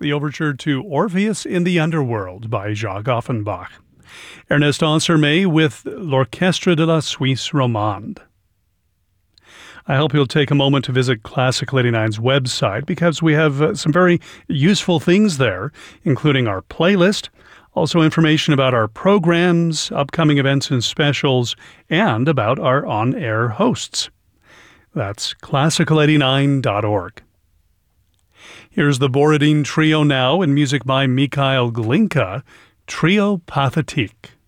the overture to Orpheus in the Underworld by Jacques Offenbach. Ernest Ansermet with L'Orchestre de la Suisse Romande. I hope you'll take a moment to visit Classical 89's website because we have some very useful things there, including our playlist, also information about our programs, upcoming events and specials, and about our on-air hosts. That's classical89.org. Here's the Borodin Trio now in music by Mikhail Glinka, Trio Pathétique.